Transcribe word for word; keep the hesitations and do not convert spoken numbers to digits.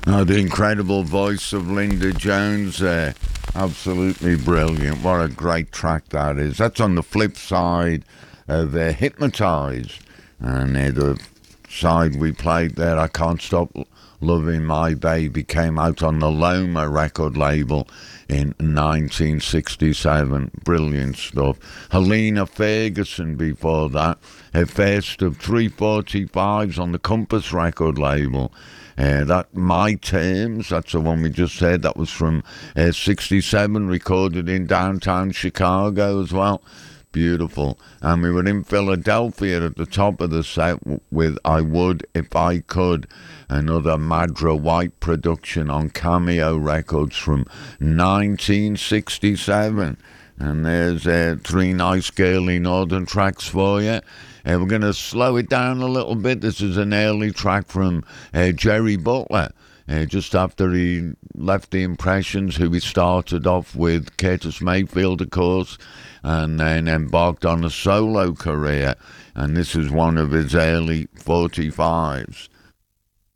Oh, the incredible voice of Linda Jones there. Absolutely brilliant. What a great track that is. That's on the flip side of uh, Hypnotised. And uh, the side we played there, I Can't Stop Loving My Baby, came out on the Loma record label in nineteen sixty-seven. Brilliant stuff. Helena Ferguson before that. Her first of three forty-fives on the Compass record label. Uh, that My Terms, that's the one we just said, that was from uh, sixty-seven, recorded in downtown Chicago as well. Beautiful. And we were in Philadelphia at the top of the set with I Would If I Could, another Madra White production on Cameo Records from nineteen sixty-seven. And there's uh, three nice girly northern tracks for you. Uh, we're going to slow it down a little bit. This is an early track from uh, Jerry Butler. Uh, just after he left the Impressions, who he started off with Curtis Mayfield, of course, and then embarked on a solo career. And this is one of his early forty-fives.